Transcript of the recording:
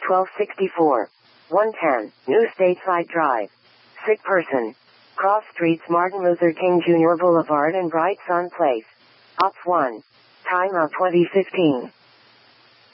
1264. 110, New Stateside Drive. Sick person. Cross Streets, Martin Luther King Jr. Boulevard and Bright Sun Place. Ops 1. Time of 2015.